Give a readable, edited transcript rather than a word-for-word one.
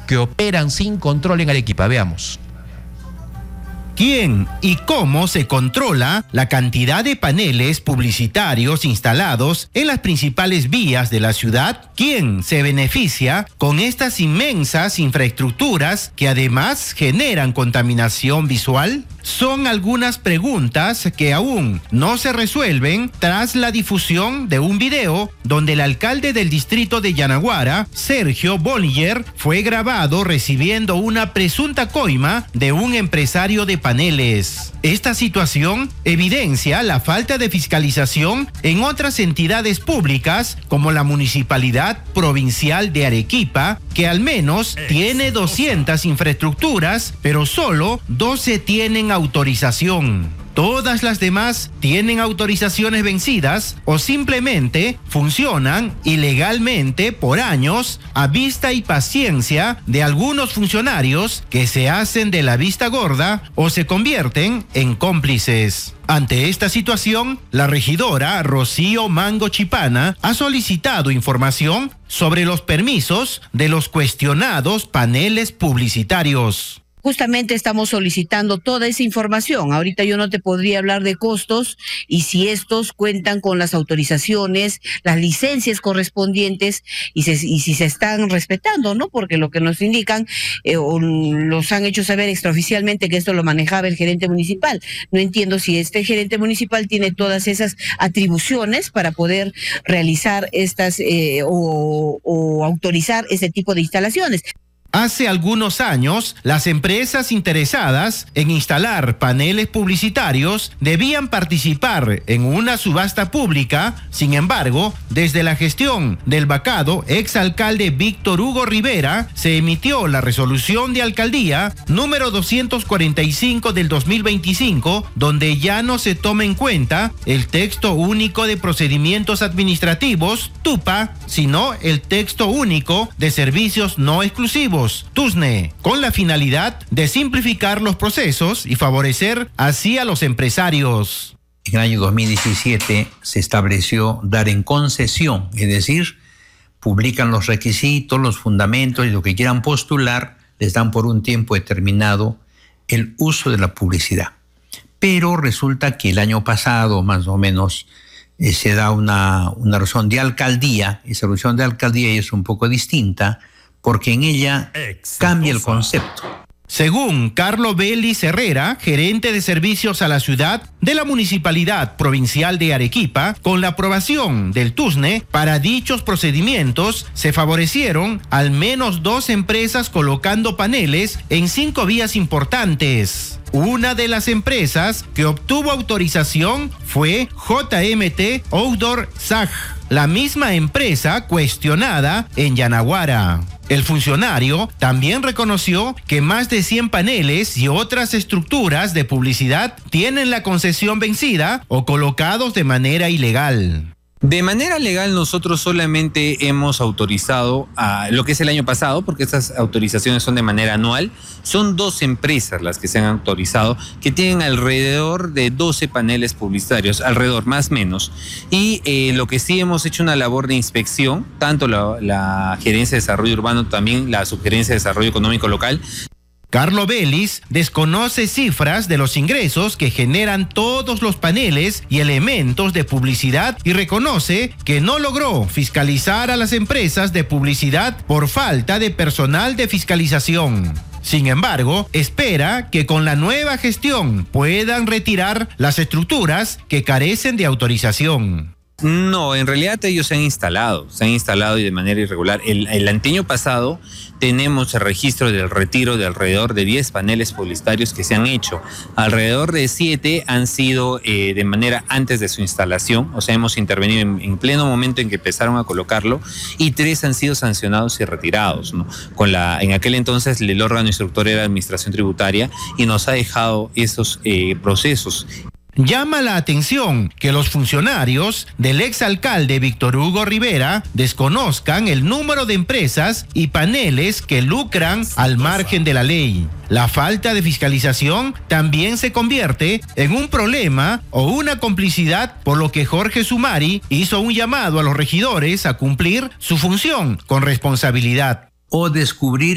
que operan sin control en Arequipa. Veamos. ¿Quién y cómo se controla la cantidad de paneles publicitarios instalados en las principales vías de la ciudad? ¿Quién se beneficia con estas inmensas infraestructuras que además generan contaminación visual? Son algunas preguntas que aún no se resuelven tras la difusión de un video donde el alcalde del distrito de Yanaguara, Sergio Bollinger, fue grabado recibiendo una presunta coima de un empresario de paneles. Esta situación evidencia la falta de fiscalización en otras entidades públicas como la Municipalidad Provincial de Arequipa, que al menos tiene 200 infraestructuras, pero solo 12 tienen autorización. Todas las demás tienen autorizaciones vencidas o simplemente funcionan ilegalmente por años a vista y paciencia de algunos funcionarios que se hacen de la vista gorda o se convierten en cómplices. Ante esta situación, la regidora Rocío Mango Chipana ha solicitado información sobre los permisos de los cuestionados paneles publicitarios. Justamente estamos solicitando toda esa información. Ahorita yo no te podría hablar de costos y si estos cuentan con las autorizaciones, las licencias correspondientes y si se están respetando, ¿no? Porque lo que nos indican o los han hecho saber extraoficialmente que esto lo manejaba el gerente municipal. No entiendo si este gerente municipal tiene todas esas atribuciones para poder realizar estas o autorizar este tipo de instalaciones. Hace algunos años, las empresas interesadas en instalar paneles publicitarios debían participar en una subasta pública. Sin embargo, desde la gestión del vacado exalcalde Víctor Hugo Rivera, se emitió la resolución de alcaldía número 245 del 2025, donde ya no se toma en cuenta el texto único de procedimientos administrativos, TUPA, sino el texto único de servicios no exclusivos, TUSNE, con la finalidad de simplificar los procesos y favorecer así a los empresarios. En el año 2017 se estableció dar en concesión, es decir, publican los requisitos, los fundamentos y lo que quieran postular, les dan por un tiempo determinado el uso de la publicidad. Pero resulta que el año pasado, más o menos, se da una resolución de alcaldía. Esa resolución de alcaldía es un poco distinta, porque en ella cambia el concepto. Según Carlos Vélez Herrera, gerente de servicios a la ciudad de la Municipalidad Provincial de Arequipa, con la aprobación del TUSNE para dichos procedimientos se favorecieron al menos 2 empresas colocando paneles en 5 vías importantes. Una de las empresas que obtuvo autorización fue JMT Outdoor SAG, la misma empresa cuestionada en Yanaguara. El funcionario también reconoció que más de 100 paneles y otras estructuras de publicidad tienen la concesión vencida o colocados de manera ilegal. De manera legal nosotros solamente hemos autorizado lo que es el año pasado, porque estas autorizaciones son de manera anual. Son 2 empresas las que se han autorizado, que tienen alrededor de 12 paneles publicitarios, alrededor más o menos. Y lo que sí hemos hecho una labor de inspección, tanto la Gerencia de Desarrollo Urbano, también la Subgerencia de Desarrollo Económico Local. Carlos Vélez desconoce cifras de los ingresos que generan todos los paneles y elementos de publicidad y reconoce que no logró fiscalizar a las empresas de publicidad por falta de personal de fiscalización. Sin embargo, espera que con la nueva gestión puedan retirar las estructuras que carecen de autorización. No, en realidad ellos se han instalado y de manera irregular. El año pasado tenemos el registro del retiro de alrededor de 10 paneles publicitarios que se han hecho. Alrededor de 7 han sido de manera antes de su instalación, o sea, hemos intervenido en pleno momento en que empezaron a colocarlo, y 3 han sido sancionados y retirados, ¿no? En aquel entonces el órgano instructor era la Administración Tributaria y nos ha dejado esos procesos. Llama la atención que los funcionarios del exalcalde Víctor Hugo Rivera desconozcan el número de empresas y paneles que lucran al margen de la ley. La falta de fiscalización también se convierte en un problema o una complicidad, por lo que Jorge Sumari hizo un llamado a los regidores a cumplir su función con responsabilidad. O descubrir